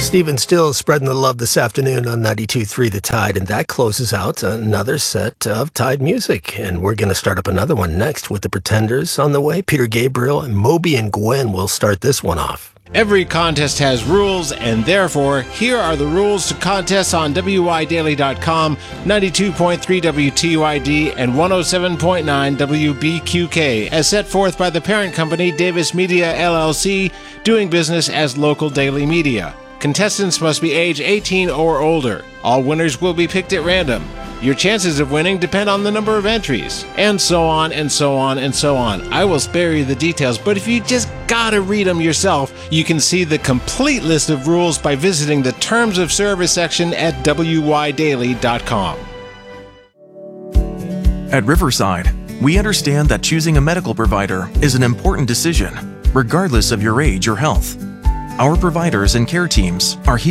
Stephen Still spreading the love this afternoon on 92.3 The Tide, and that closes out another set of Tide music. And we're going to start up another one next with the Pretenders on the way. Peter Gabriel and Moby and Gwen will start this one off. Every contest has rules, and therefore, here are the rules to contests on WYDaily.com, 92.3 WTYD, and 107.9 WBQK, as set forth by the parent company Davis Media LLC, doing business as local daily media. Contestants must be age 18 or older. All winners will be picked at random. Your chances of winning depend on the number of entries, and so on, and so on, and so on. I will spare you the details, but if you just gotta read them yourself, you can see the complete list of rules by visiting the Terms of Service section at WYDaily.com. At Riverside, we understand that choosing a medical provider is an important decision, regardless of your age or health. Our providers and care teams are here